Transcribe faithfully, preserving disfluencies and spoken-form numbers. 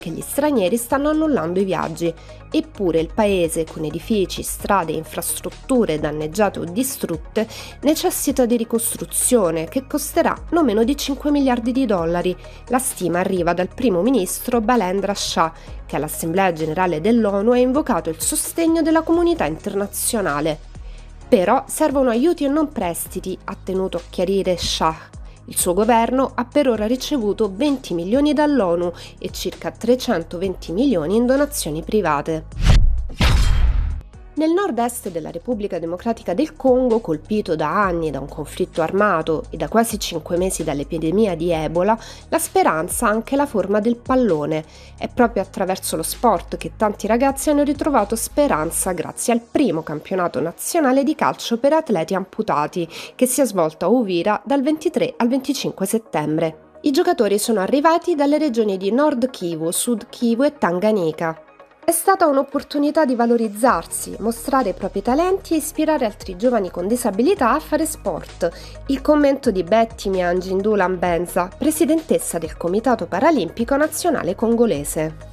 che gli stranieri stanno annullando i viaggi. Eppure il paese, con edifici, strade e infrastrutture danneggiate o distrutte, necessita di ricostruzione che costerà non meno di cinque miliardi di dollari. La stima arriva dal primo ministro Balendra Shah, che all'Assemblea Generale dell'ONU ha invocato il sostegno della comunità internazionale. Però servono aiuti e non prestiti, ha tenuto a chiarire Shah. Il suo governo ha per ora ricevuto venti milioni dall'ONU e circa trecentoventi milioni in donazioni private. Nel nord-est della Repubblica Democratica del Congo, colpito da anni da un conflitto armato e da quasi cinque mesi dall'epidemia di Ebola, la speranza ha anche la forma del pallone. È proprio attraverso lo sport che tanti ragazzi hanno ritrovato speranza grazie al primo campionato nazionale di calcio per atleti amputati, che si è svolto a Uvira dal ventitré al venticinque settembre. I giocatori sono arrivati dalle regioni di Nord Kivu, Sud Kivu e Tanganyika. È stata un'opportunità di valorizzarsi, mostrare i propri talenti e ispirare altri giovani con disabilità a fare sport. Il commento di Betty Mianjindula Mbenza, presidentessa del Comitato Paralimpico Nazionale Congolese.